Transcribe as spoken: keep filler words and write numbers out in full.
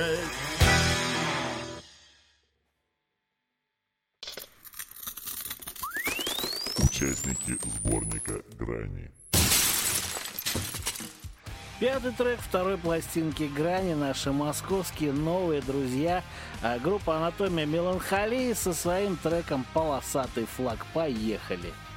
Участники сборника «Грани». Пятый трек второй пластинки «Грани», наши московские новые друзья, группа «Анатомия меланхолии» со своим треком «Полосатый флаг». Поехали!